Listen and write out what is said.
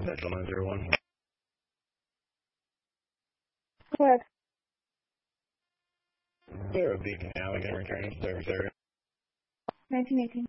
Central 901. What? Zero Beacon Alley, returning service area. 1918.